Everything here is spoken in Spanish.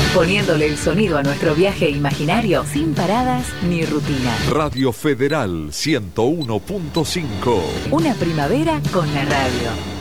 poniéndole el sonido a nuestro viaje imaginario sin paradas ni rutina. Radio Federal 101.5. Una primavera con la radio.